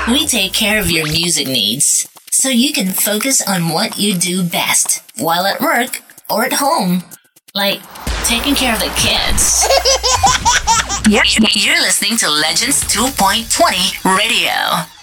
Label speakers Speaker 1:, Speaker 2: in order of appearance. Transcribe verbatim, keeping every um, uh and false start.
Speaker 1: We take care of your music needs so you can focus on what you do best while at work or at home, like taking care of the kids. You're, you're listening to Legends two point twenty Radio.